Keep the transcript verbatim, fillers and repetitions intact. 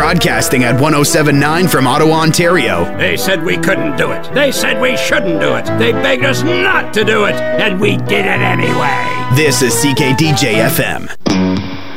broadcasting at one oh seven point nine from Ottawa, Ontario. They said we couldn't do it. They said we shouldn't do it. They begged us not to do it, and we did it anyway. This is C K D J F M.